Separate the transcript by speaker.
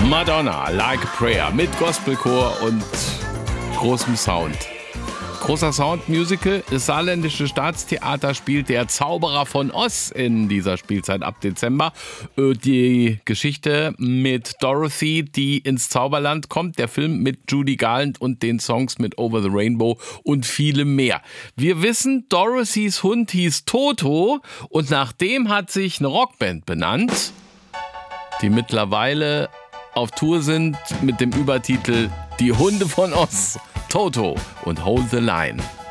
Speaker 1: Madonna, Like a Prayer mit Gospelchor und großem Sound. Großer Sound-Musical. Das Saarländische Staatstheater spielt Der Zauberer von Oz in dieser Spielzeit ab Dezember. Die Geschichte mit Dorothy, die ins Zauberland kommt. Der Film mit Judy Garland und den Songs mit Over the Rainbow und vielem mehr. Wir wissen, Dorothys Hund hieß Toto und nach dem hat sich eine Rockband benannt, die mittlerweile auf Tour sind mit dem Übertitel Die Hunde von Oz. Toto und Hold the Line.